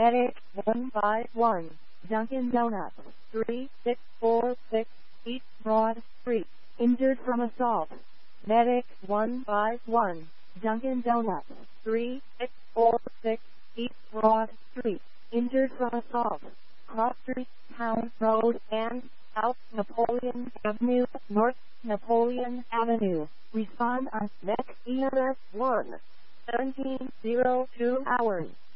Medic 151, Dunkin' Donuts, 3646, East Broad Street, injured from assault. Medic 151, Dunkin' Donuts, 3646, East Broad Street, injured from assault. Cross Street, Town Road, and South Napoleon Avenue, North Napoleon Avenue. Respond on MEC EMS 1, 1702 hours.